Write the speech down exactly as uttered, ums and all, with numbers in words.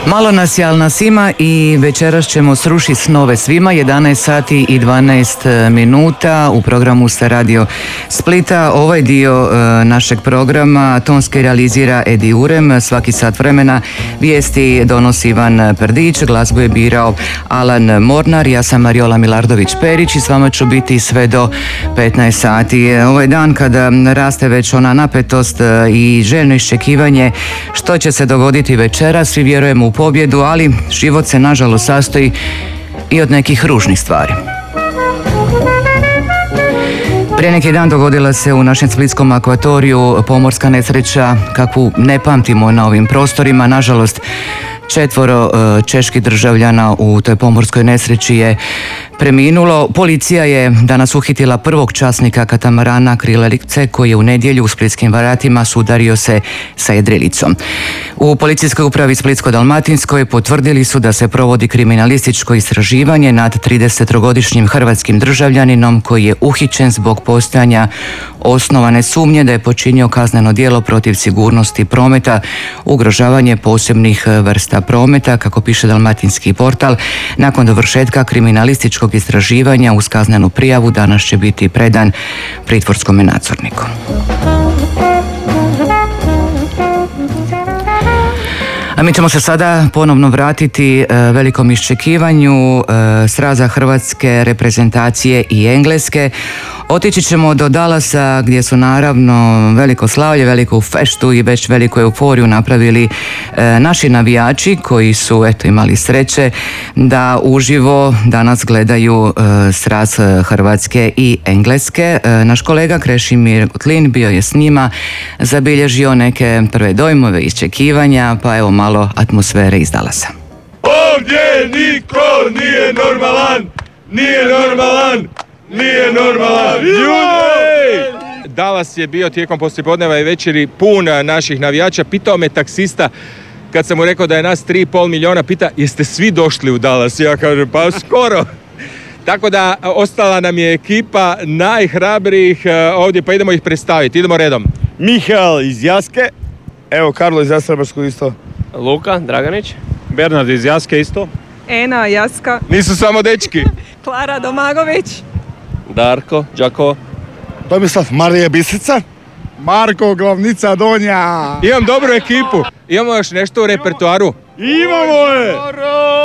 Malo nas je, ali nas ima i večeras ćemo srušiti snove svima. jedanaest sati i dvanaest minuta u programu sa Radio Splita. Ovaj dio e, našeg programa tonski realizira Edi Urem. Svaki sat vremena vijesti donosi Ivan Perdić, glazbu je birao Alan Mornar, ja sam Mariola Milardović-Perić i s vama ću biti sve do petnaest sati. Ovaj dan kada raste već ona napetost i željno iščekivanje što će se dogoditi večeras, svi vjerujemo u pobjedu, ali život se nažalost sastoji i od nekih ružnih stvari. Prije neki dan dogodila se u našem splitskom akvatoriju pomorska nesreća kakvu ne pamtimo na ovim prostorima. Nažalost, četvoro čeških državljana u toj pomorskoj nesreći je preminulo. Policija je danas uhitila prvog časnika katamarana Krilelice koji je u nedjelju u splitskim Varatima sudario se sa jedrilicom. U policijskoj upravi Splitsko-dalmatinskoj potvrdili su da se provodi kriminalističko istraživanje nad tridesettrogodišnjim hrvatskim državljaninom koji je uhićen zbog postojanja osnovane sumnje da je počinio kazneno djelo protiv sigurnosti prometa, ugrožavanje posebnih vrsta prometa, kako piše dalmatinski portal. Nakon dovršetka kriminalističkog istraživanja uz kaznenu prijavu danas će biti predan pritvorskom nadzorniku. A mi ćemo se sada ponovno vratiti velikom iščekivanju sraza hrvatske reprezentacije i engleske. Otići ćemo do Dallasa gdje su naravno veliko slavlje, veliku feštu i već veliku euforiju napravili e, naši navijači koji su eto imali sreće da uživo danas gledaju e, sraz Hrvatske i Engleske. E, naš kolega Krešimir Kutlin bio je s njima, zabilježio neke prve dojmove, iščekivanja, pa evo malo atmosfere iz Dallasa. Ovdje niko nije normalan, nije normalan. Nije normalan! Ljudi! Dallas je bio tijekom poslijepodneva i večeri pun naših navijača. Pitao me taksista, kad sam mu rekao da je nas tri i pol milijuna, pita jeste svi došli u Dallas? Ja kažem pa skoro. Tako da ostala nam je ekipa najhrabrijih ovdje, pa idemo ih predstaviti. Idemo redom. Mihael iz Jaske. Evo Karlo iz Jastrebarskog isto. Luka Draganić. Bernard iz Jaske isto. Ena Jaska. Nisu samo dečki. Klara Domagović. Darko Đakovo. Tomislav Marija Bisica. Marko Glavnica Donja. Imam dobru ekipu. Imamo još nešto u repertoaru. Imamo je!